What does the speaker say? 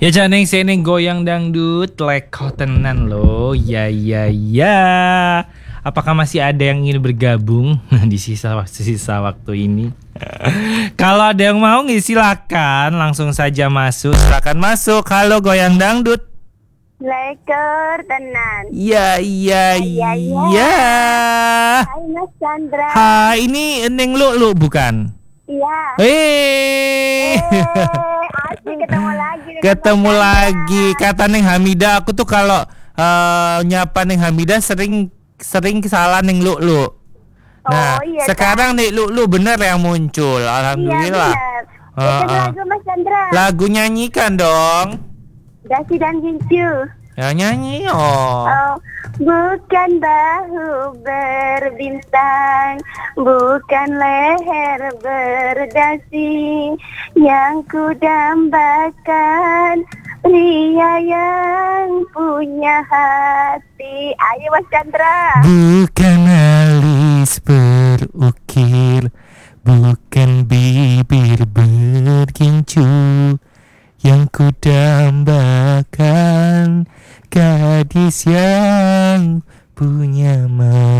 Ya janeng seneng goyang dangdut leko tenan lo. Ya ya ya. Apakah masih ada yang ingin bergabung di sisa waktu ini? Kalau ada yang mau silakan langsung saja masuk. Silakan masuk. Halo goyang dangdut. Lekor tenan. Ya ya Ya, ya. ya. Hai Mas Chandra. Hai, ini Neng Lu bukan? Iya. Asik ketemu lagi. dengan Ketemu Mas Chandra. lagi. Kata Neng Hamida, aku tuh kalau nyapa Neng Hamida sering salah Neng Lu. Nah, iya, sekarang Neng Lu bener yang muncul. Alhamdulillah. Iya benar. Itu lagu Mas Chandra. Lagu nyanyikan dong. Dasi dan Gincu. Ya nyanyi Bukan bahu berbintang, bukan leher berdasi, yang ku dambakan pria yang punya hati. Ayo Mas Chandra. Bukan alis berukir, bukan bibir bergincu, yang ku dambakan gadis yang punya mata